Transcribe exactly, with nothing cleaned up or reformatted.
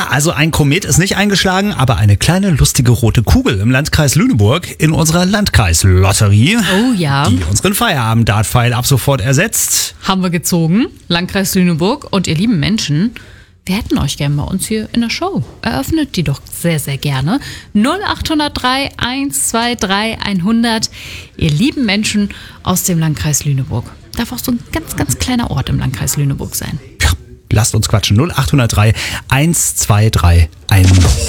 also ein Komet ist nicht eingeschlagen, aber eine kleine lustige rote Kugel im Landkreis Lüneburg in unserer Landkreislotterie, Oh ja, die unseren Feierabend-Dart-Pfeil ab sofort ersetzt. haben wir gezogen. Landkreis Lüneburg und ihr lieben Menschen, wir hätten euch gerne bei uns hier in der Show. Eröffnet die doch sehr, sehr gerne. null acht null drei, eins zwei drei, hundert. Ihr lieben Menschen aus dem Landkreis Lüneburg. Darf auch so ein ganz, ganz kleiner Ort im Landkreis Lüneburg sein. Ja, lasst uns quatschen. null acht null drei, eins zwei drei, hundert.